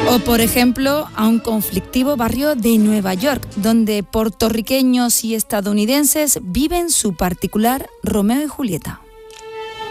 O, por ejemplo, a un conflictivo barrio de Nueva York, donde puertorriqueños y estadounidenses viven su particular Romeo y Julieta.